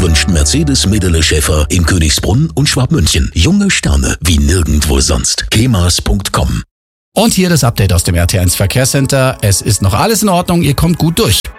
wünscht Mercedes Medele Schäfer in Königsbrunn und Schwabmünchen. Junge Sterne wie nirgendwo sonst. kemas.com. Und hier das Update aus dem RT1 Verkehrscenter. Es ist noch alles in Ordnung, ihr kommt gut durch.